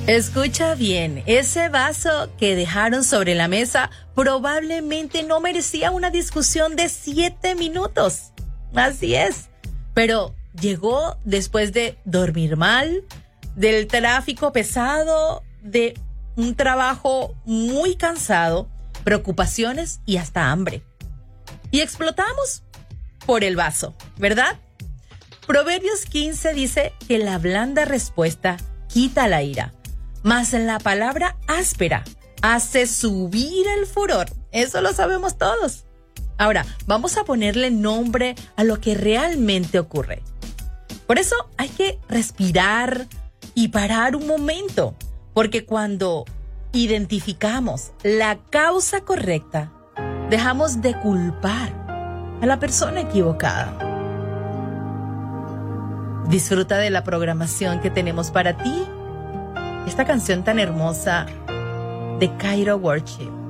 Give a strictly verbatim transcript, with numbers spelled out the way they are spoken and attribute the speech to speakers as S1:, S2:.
S1: Escucha bien, ese vaso que dejaron sobre la mesa probablemente no merecía una discusión de siete minutos. Así es. Pero llegó después de dormir mal, del tráfico pesado, de un trabajo muy cansado, preocupaciones y hasta hambre. Y explotamos por el vaso, ¿verdad? Proverbios quince dice que la blanda respuesta quita la ira, mas la palabra áspera hace subir el furor. Eso lo sabemos todos. Ahora, vamos a ponerle nombre a lo que realmente ocurre. Por eso hay que respirar y parar un momento, porque cuando identificamos la causa correcta, dejamos de culpar a la persona equivocada. Disfruta de la programación que tenemos para ti. Esta canción tan hermosa de Cairo Worship.